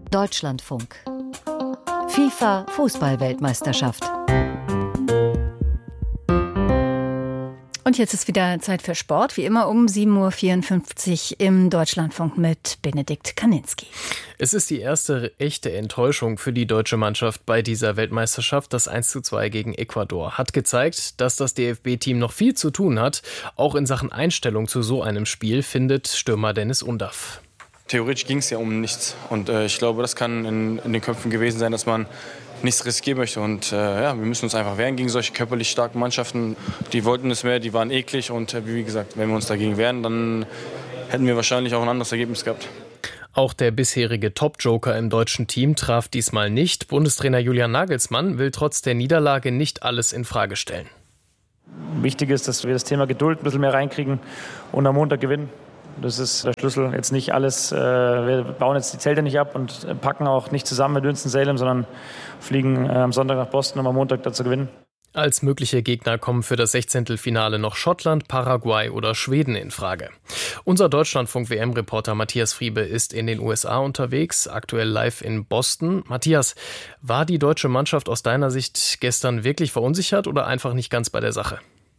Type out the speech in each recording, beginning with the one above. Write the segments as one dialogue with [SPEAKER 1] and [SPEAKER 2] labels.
[SPEAKER 1] Deutschlandfunk. FIFA Fußball-Weltmeisterschaft. Und jetzt ist wieder Zeit für Sport, wie immer um 7.54 Uhr im Deutschlandfunk mit Benedikt Kaninski.
[SPEAKER 2] Es ist die erste echte Enttäuschung für die deutsche Mannschaft bei dieser Weltmeisterschaft. Das 1:2 gegen Ecuador hat gezeigt, dass das DFB-Team noch viel zu tun hat. Auch in Sachen Einstellung zu so einem Spiel, findet Stürmer Dennis Undaff.
[SPEAKER 3] Theoretisch ging es ja um nichts. Und ich glaube, das kann in den Köpfen gewesen sein, dass man nichts riskieren möchte. Und wir müssen uns einfach wehren gegen solche körperlich starken Mannschaften. Die wollten es mehr, die waren eklig. Und wie gesagt, wenn wir uns dagegen wehren, dann hätten wir wahrscheinlich auch ein anderes Ergebnis gehabt.
[SPEAKER 2] Auch der bisherige Top-Joker im deutschen Team traf diesmal nicht. Bundestrainer Julian Nagelsmann will trotz der Niederlage nicht alles in Frage stellen.
[SPEAKER 4] Wichtig ist, dass wir das Thema Geduld ein bisschen mehr reinkriegen und am Montag gewinnen. Das ist der Schlüssel. Jetzt nicht alles, wir bauen jetzt die Zelte nicht ab und packen auch nicht zusammen mit Winston-Salem, sondern fliegen am Sonntag nach Boston, um am Montag da zu gewinnen.
[SPEAKER 2] Als mögliche Gegner kommen für das 16. noch Schottland, Paraguay oder Schweden in Frage. Unser Deutschlandfunk-WM-Reporter Matthias Friebe ist in den USA unterwegs, aktuell live in Boston. Matthias, war die deutsche Mannschaft aus deiner Sicht gestern wirklich verunsichert oder einfach nicht ganz bei der Sache?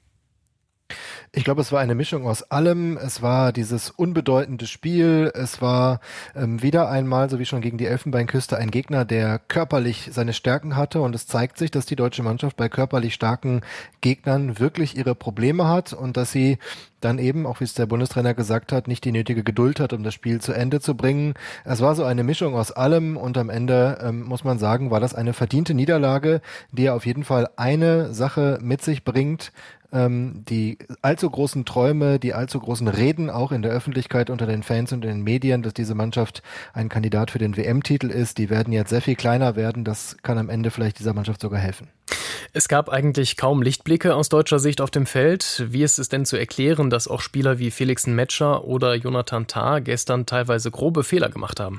[SPEAKER 5] Ich glaube, es war eine Mischung aus allem. Es war dieses unbedeutende Spiel. Es war wieder einmal, so wie schon gegen die Elfenbeinküste, ein Gegner, der körperlich seine Stärken hatte. Und es zeigt sich, dass die deutsche Mannschaft bei körperlich starken Gegnern wirklich ihre Probleme hat und dass sie dann eben, auch wie es der Bundestrainer gesagt hat, nicht die nötige Geduld hat, um das Spiel zu Ende zu bringen. Es war so eine Mischung aus allem und am Ende, muss man sagen, war das eine verdiente Niederlage, die auf jeden Fall eine Sache mit sich bringt: die allzu großen Träume, die allzu großen Reden auch in der Öffentlichkeit unter den Fans und den Medien, dass diese Mannschaft ein Kandidat für den WM-Titel ist, die werden jetzt sehr viel kleiner werden. Das kann am Ende vielleicht dieser Mannschaft sogar helfen.
[SPEAKER 2] Es gab eigentlich kaum Lichtblicke aus deutscher Sicht auf dem Feld. Wie ist es denn zu erklären, dass auch Spieler wie Felix Metscher oder Jonathan Tah gestern teilweise grobe Fehler gemacht haben?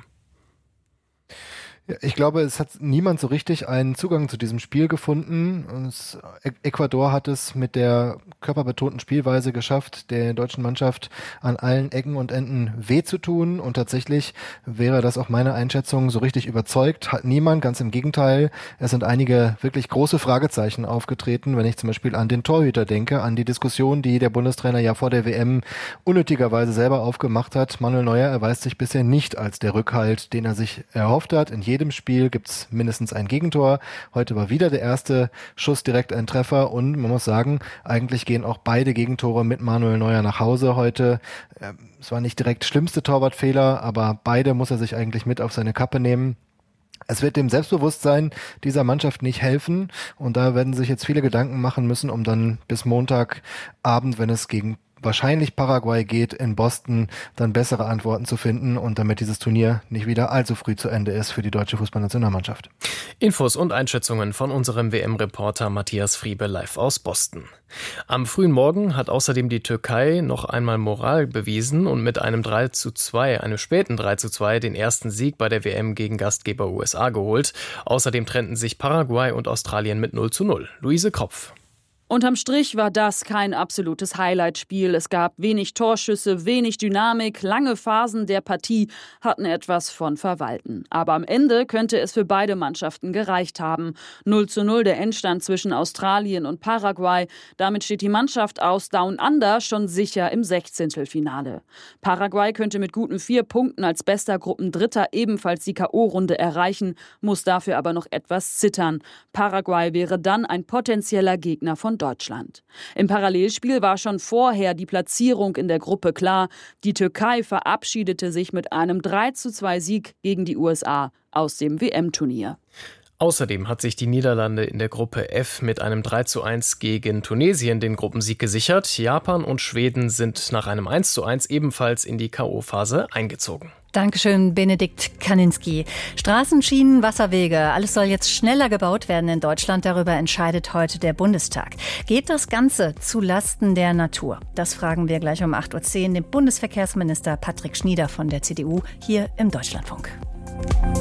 [SPEAKER 5] Ich glaube, es hat niemand so richtig einen Zugang zu diesem Spiel gefunden. Ecuador hat es mit der körperbetonten Spielweise geschafft, der deutschen Mannschaft an allen Ecken und Enden weh zu tun. Und tatsächlich wäre das auch meine Einschätzung, so richtig überzeugt hat niemand. Ganz im Gegenteil, es sind einige wirklich große Fragezeichen aufgetreten, wenn ich zum Beispiel an den Torhüter denke, an die Diskussion, die der Bundestrainer ja vor der WM unnötigerweise selber aufgemacht hat. Manuel Neuer erweist sich bisher nicht als der Rückhalt, den er sich erhofft hat. In jedem Spiel gibt es mindestens ein Gegentor. Heute war wieder der erste Schuss direkt ein Treffer und man muss sagen, eigentlich gehen auch beide Gegentore mit Manuel Neuer nach Hause heute. Es war nicht direkt schlimmste Torwartfehler, aber beide muss er sich eigentlich mit auf seine Kappe nehmen. Es wird dem Selbstbewusstsein dieser Mannschaft nicht helfen und da werden sich jetzt viele Gedanken machen müssen, um dann bis Montagabend, wenn es gegen wahrscheinlich Paraguay geht, in Boston dann bessere Antworten zu finden und damit dieses Turnier nicht wieder allzu früh zu Ende ist für die deutsche Fußballnationalmannschaft.
[SPEAKER 2] Infos und Einschätzungen von unserem WM-Reporter Matthias Friebe live aus Boston. Am frühen Morgen hat außerdem die Türkei noch einmal Moral bewiesen und mit einem 3:2, einem späten 3:2, den ersten Sieg bei der WM gegen Gastgeber USA geholt. Außerdem trennten sich Paraguay und Australien mit 0:0. Luise Kropf.
[SPEAKER 6] Unterm Strich war das kein absolutes Highlight-Spiel. Es gab wenig Torschüsse, wenig Dynamik, lange Phasen der Partie hatten etwas von Verwalten. Aber am Ende könnte es für beide Mannschaften gereicht haben. 0:0 der Endstand zwischen Australien und Paraguay. Damit steht die Mannschaft aus Down Under schon sicher im 16. Paraguay könnte mit guten 4 Punkten als bester Gruppendritter ebenfalls die K.O.-Runde erreichen, muss dafür aber noch etwas zittern. Paraguay wäre dann ein potenzieller Gegner von Deutschland. Im Parallelspiel war schon vorher die Platzierung in der Gruppe klar. Die Türkei verabschiedete sich mit einem 3:2 Sieg gegen die USA aus dem WM-Turnier.
[SPEAKER 2] Außerdem hat sich die Niederlande in der Gruppe F mit einem 3:1 gegen Tunesien den Gruppensieg gesichert. Japan und Schweden sind nach einem 1:1 ebenfalls in die K.O.-Phase eingezogen.
[SPEAKER 1] Dankeschön, Benedikt Kaninski. Straßen, Schienen, Wasserwege, alles soll jetzt schneller gebaut werden in Deutschland. Darüber entscheidet heute der Bundestag. Geht das Ganze zu Lasten der Natur? Das fragen wir gleich um 8:10 Uhr den Bundesverkehrsminister Patrick Schnieder von der CDU hier im Deutschlandfunk.